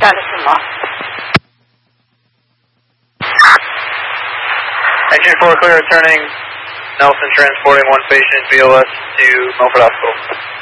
Madison Law. Engine 4 clear, returning. Nelson transporting one patient BLS to Milford Hospital.